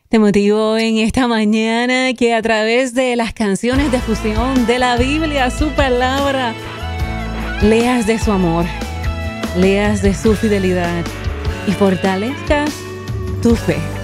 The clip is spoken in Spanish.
Te motivo en esta mañana que a través de las canciones de fusión de la Biblia, su palabra, leas de su amor, leas de su fidelidad y fortalezcas tu fe.